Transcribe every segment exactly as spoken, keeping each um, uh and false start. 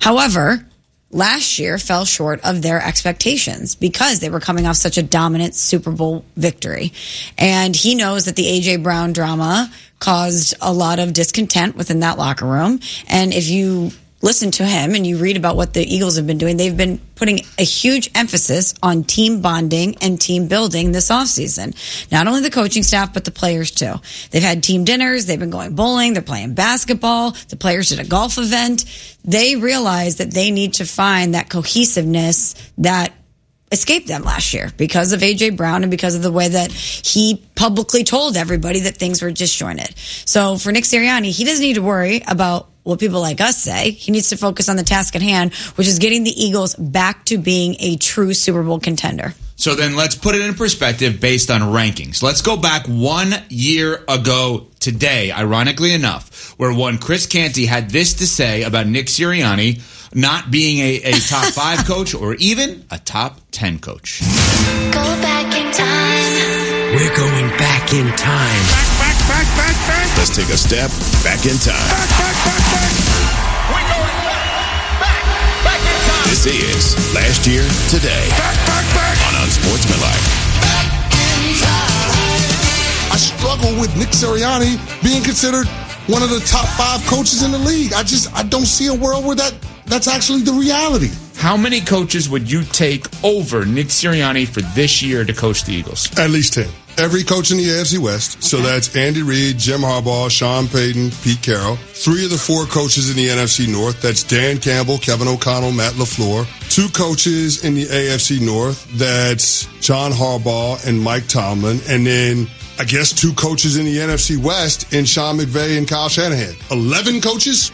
However, last year fell short of their expectations because they were coming off such a dominant Super Bowl victory. And he knows that the A J Brown drama caused a lot of discontent within that locker room. And if you listen to him and you read about what the Eagles have been doing, they've been putting a huge emphasis on team bonding and team building this offseason. Not only the coaching staff, but the players too. They've had team dinners. They've been going bowling. They're playing basketball. The players did a golf event. They realized that they need to find that cohesiveness that escaped them last year because of A J Brown and because of the way that he publicly told everybody that things were disjointed. So for Nick Sirianni, he doesn't need to worry about what people like us say. He needs to focus on the task at hand, which is getting the Eagles back to being a true Super Bowl contender. So then let's put it in perspective based on rankings. Let's go back one year ago today, ironically enough, where one Chris Canty had this to say about Nick Sirianni not being a, a top five coach or even a top ten coach. Go back in time. We're going back in time. Back, back, back, back, back. Let's take a step back in time. Back, back, back, back. We're going back, back, back in time. This is Last Year Today. Back, back, back. On Unsportsmanlike. Back in time. I struggle with Nick Sirianni being considered one of the top five coaches in the league. I just, I don't see a world where that that's actually the reality. How many coaches would you take over Nick Sirianni for this year to coach the Eagles? At least ten. Every coach in the A F C West. So that's Andy Reid, Jim Harbaugh, Sean Payton, Pete Carroll. Three of the four coaches in the N F C North. That's Dan Campbell, Kevin O'Connell, Matt LaFleur. Two coaches in the A F C North. That's John Harbaugh and Mike Tomlin. And then I guess two coaches in the N F C West in Sean McVay and Kyle Shanahan. Eleven coaches?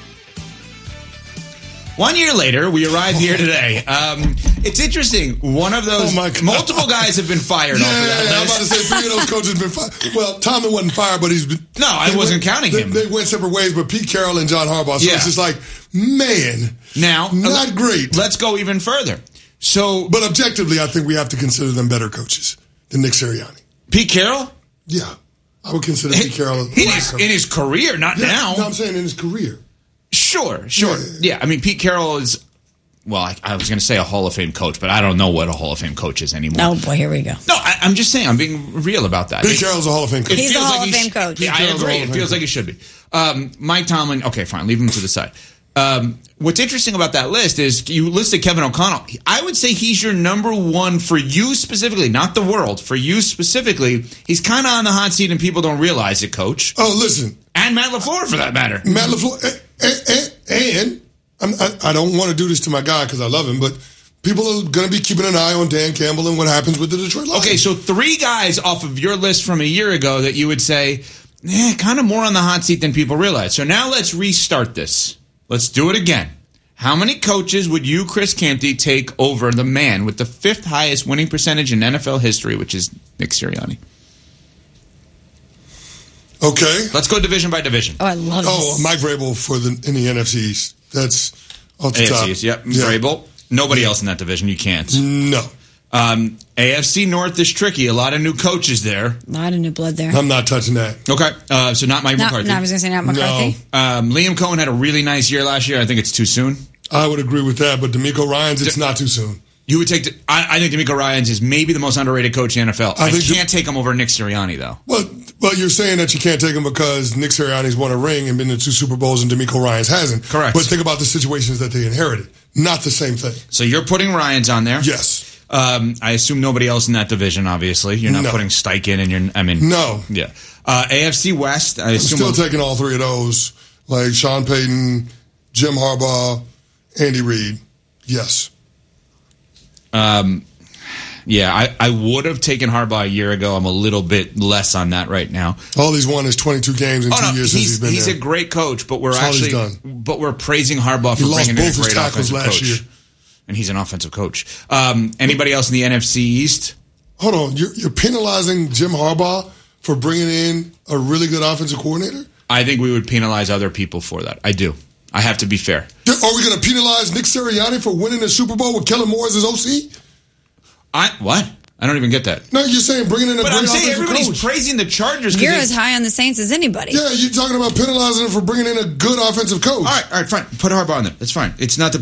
One year later, we arrived here today. Um, it's interesting. One of those, oh my God. multiple guys have been fired yeah, off of that yeah, I'm list. about to say three of those coaches have been fired. Well, Tomlin wasn't fired, but he's been. No, I wasn't went, counting they, him. They went separate ways, but Pete Carroll and John Harbaugh. So Yeah. it's just like, man, Now, not great. Let's go even further. So, But objectively, I think we have to consider them better coaches than Nick Sirianni. Pete Carroll? Yeah. I would consider Pete Carroll. In his, in his career, not yeah, now. No, I'm saying in his career. Sure, sure. Yeah. Yeah, I mean, Pete Carroll is, well, I, I was going to say a Hall of Fame coach, but I don't know what a Hall of Fame coach is anymore. Oh, boy, here we go. No, I, I'm just saying, I'm being real about that. Pete It- Carroll's a Hall of Fame coach. it He's a feels Hall like of he Fame sh- coach. Yeah, I Carroll's a agree. Hall It of feels Fame like he should be. Um, Mike Tomlin, okay, fine, leave him to the side. Um, what's interesting about that list is you listed Kevin O'Connell. I would say he's your number one for you specifically, not the world. For you specifically, he's kind of on the hot seat and people don't realize it, Coach. Oh, listen. And Matt LaFleur, for that matter. Matt LaFleur. And, and, and I'm, I, I don't want to do this to my guy because I love him, but people are going to be keeping an eye on Dan Campbell and what happens with the Detroit Lions. Okay, so three guys off of your list from a year ago that you would say, eh, kind of more on the hot seat than people realize. So now let's restart this. Let's do it again. How many coaches would you, Chris Canty, take over the man with the fifth highest winning percentage in N F L history, which is Nick Sirianni? Okay. Let's go division by division. Oh, I love Oh, this. Mike Vrabel for the in the N F C East. That's off the A F top. C East, yep. Yeah. Vrabel. Nobody else in that division. You can't. No. Um, A F C North is tricky. A lot of new coaches there. A lot of new blood there. I'm not touching that. Okay, uh, so not Mike Not, McCarthy. no, I was going to say not McCarthy. Um, Liam Cohen had a really nice year last year. I think it's too soon. I would agree with that, but D'Amico Ryans, it's not too soon. You would take. The, I, I think D'Amico Ryans is maybe the most underrated coach in the N F L. I, I think can't take him over Nick Sirianni though. Well, well, you're saying that you can't take him because Nick Sirianni's won a ring and been to two Super Bowls and D'Amico Ryans hasn't. Correct. But think about the situations that they inherited. Not the same thing. So you're putting Ryans on there. Yes. Um, I assume nobody else in that division. Obviously, you're not No. putting Steichen in. Your. I mean, No. Yeah. Uh, A F C West. I I'm assume. still taking all three of those. Like Sean Payton, Jim Harbaugh, Andy Reid. Yes. Um, yeah, I, I would have taken Harbaugh a year ago. I'm a little bit less on that right now. All he's won is twenty-two games in Oh, two no, years he's, since he's been he's there. a great coach, but we're That's all he's actually, done. but we're praising Harbaugh for He lost bringing in a both his great tackles offensive last coach. year. And he's an offensive coach. Um, anybody else in the N F C East? Hold on. You're, you're penalizing Jim Harbaugh for bringing in a really good offensive coordinator? I think we would penalize other people for that. I do. I have to be fair. Are we going to penalize Nick Sirianni for winning the Super Bowl with Kellen Moore as his O C? I what? I don't even get that. No, you're saying bringing in a But great I'm saying offensive everybody's coach. praising the Chargers. 'cause You're they- as high on the Saints as anybody. Yeah, you're talking about penalizing him for bringing in a good offensive coach. all right, all right, fine. Put Harbaugh in there. That's fine. It's not the